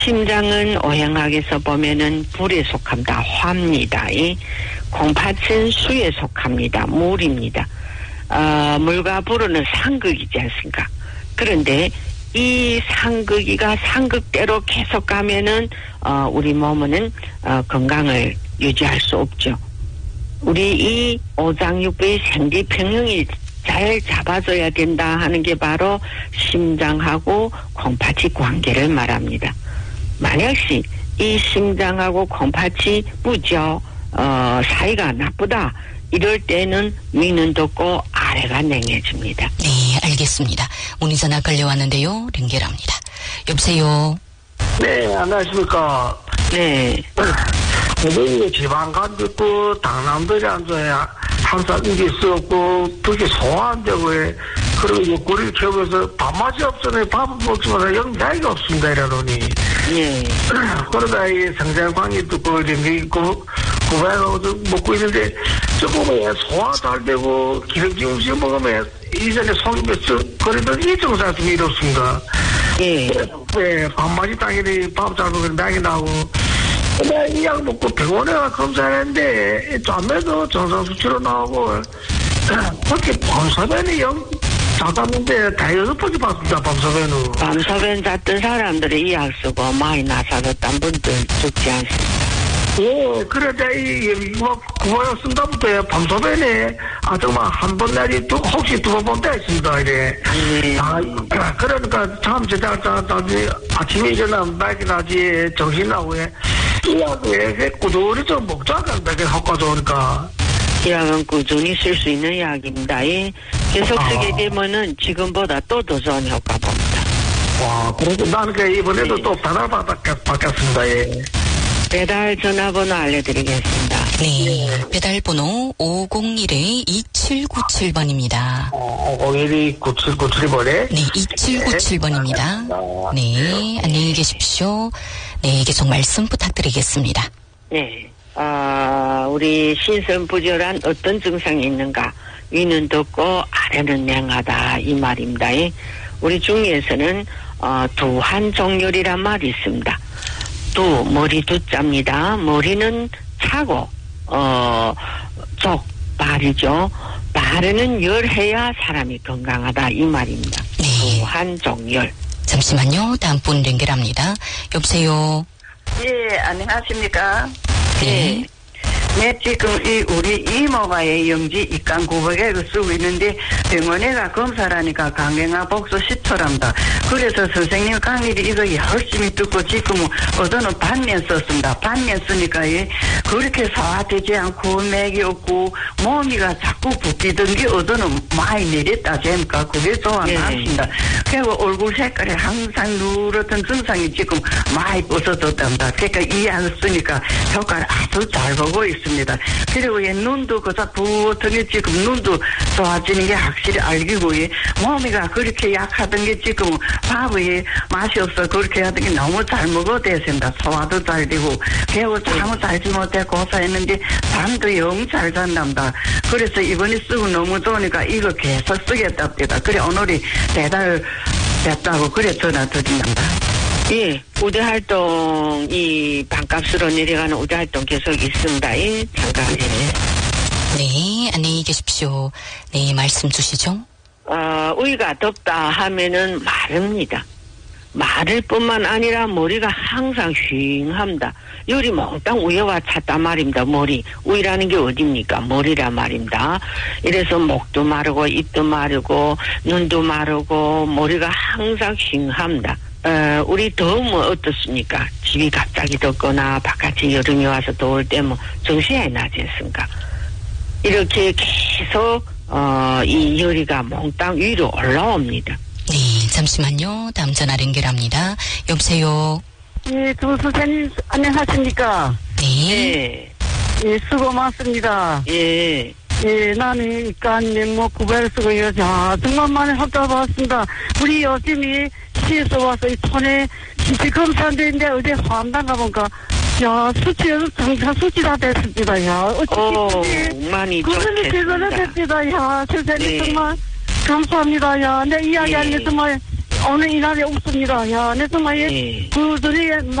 심장은 오행학에서 보면은 불에 속합니다. 화입니다. 이 콩팥은 수에 속합니다. 물입니다. 물과 불은 상극이지 않습니까? 그런데 이 상극이가 상극대로 계속 가면은 우리 몸은 건강을 유지할 수 없죠. 우리 이 오장육부의 생리평형이 잘 잡아줘야 된다 하는 게 바로 심장하고 콩팥이 관계를 말합니다. 만약시 이 심장하고 콩팥이 무저 사이가 나쁘다 이럴 때는 위는 덥고 아래가 냉해집니다. 네, 알겠습니다. 문의 전화 걸려왔는데요. 연결합니다. 여보세요. 네, 안녕하십니까. 네. 이게 지방간도 있고 당남들이 앉아야 항상 이게 있었고 그게 소화한다고 해. 그리고 옆구리를 채우면서 밥맛이 없잖아요. 밥은 먹지만 영양이 없습니다 이러더니. 예. 그러다 이 성장광이 듣고 이런 게 있고 구매하고 먹고 있는데 조금은 소화 잘 되고 기름진 음식 먹으면 이전에 속이 몇 그래도 이 증상이 이렇습니다. 예. 네, 밥맛이 당연히 밥 잘 먹으면 당이 나고. 근데 이 약 먹고 병원에 가 검사했는데 잠에도 정상 수치로 나오고 그렇게 밤사변이 작았는데 다 6번째 봤습니다. 밤사변은. 밤사변 잤던 사람들이 이 약 쓰고 많이 나사졌던 분들 죽지 않습니다. 예, 그래도 구마역 쓴다부터 밤사변에 정말 한 번 날이 혹시 두 번 본다 했습니다. 이래. 그러니까 참 아침에 일어나면 밝이 나지 정신 나고 이 약에 꾸준히 좀 먹자가 되게 효과 좋으니까. 이 약은 꾸준히 쓸 수 있는 약입니다. 예. 계속 쓰게 되면은 지금보다 또 더 좋은 효과 봅니다. 와, 그래도 나는 이번에도 또 전화 받았습니다. 예. 배달 전화번호 알려드리겠습니다. 네, 배달번호 501-2797번입니다. 501-2797번에? 네, 2797번입니다. 네, 안녕히 계십시오. 네, 계속 말씀 부탁드리겠습니다. 네, 우리 신선부절한 어떤 증상이 있는가? 위는 덥고 아래는 냉하다 이 말입니다. 우리 중에서는 두한종열이란 말이 있습니다. 머리 두자입니다. 머리는 차고 발이죠. 발에는 열해야 사람이 건강하다 이 말입니다. 네. 두한종열. 잠시만요. 다음 분 연결합니다. 여보세요. 예, 안녕하십니까? 네. 네, 지금 우리 이모가 영지 입간 900을 쓰고 있는데 병원에 가 검사를 하니까 강경화 복수 10초랍니다. 그래서 선생님 강의를 이거 열심히 듣고 지금은 어제는 반면 썼습니다. 반면 쓰니까 그렇게 소화되지 않고 맥이 없고 몸이가 자꾸 붓기던 게 어제는 많이 내렸다 재니까 그게 좋아하십니다. 그리고 얼굴 색깔이 항상 누렇던 증상이 지금 많이 벗어졌답니다. 그러니까 이 약을 쓰니까 효과를 아주 잘 보고 있습니다. 그리고 눈도 그자 부었더니 지금 눈도 좋아지는 게 확실히 알기고 몸이가 그렇게 약하던 게 지금 밥에 맛이 없어 그렇게 하던 게 너무 잘 먹어야 됐습니다. 소화도 잘 되고 그리고 잠을 잘지 못해 고사했는데 잠도 영 잘 잔답니다. 그래서 이번에 쓰고 너무 좋으니까 이거 계속 쓰겠답니다. 그래 오늘이 배달 됐다고 그래 전화 드린답니다. 예, 우대활동, 반값으로 내려가는 우대활동 계속 있습니다. 예, 잠깐. 네, 안녕히 계십시오. 네, 말씀 주시죠. 우리가 덥다 하면은 마릅니다. 마를 뿐만 아니라 머리가 항상 휑합니다. 열이 몽땅 우여와 찼단 말입니다. 머리. 우이라는 게 어딥니까? 머리란 말입니다. 이래서 목도 마르고 입도 마르고 눈도 마르고 머리가 항상 휑합니다. 우리 더우면 어떻습니까? 집이 갑자기 덥거나 바깥에 여름이 와서 더울 때 정신이 나지 않습니까? 이렇게 계속 이 열이가 몽땅 위로 올라옵니다. 네, 잠시만요. 다음 전화 연결합니다. 여보세요. 예, 조 선생님 안녕하십니까? 네. 예, 수고 많습니다. 예. 예, 나는 입간님 구배를 쓰고요. 자, 정말 많이 효과 봤습니다. 우리 요즘이 시에서 와서 이 촌에 시시 검사인데 어제 화암당 가보니까 야, 정상 수치 다 됐습니다. 야, 어찌 많이 그분이 제대로 됐습니다. 야, 선생님 네. 정말 감사합니다. 야, 내 이야기 네. 아니 정말 오늘 이날이 없습니다. 야, 내 정말 예. 그 전에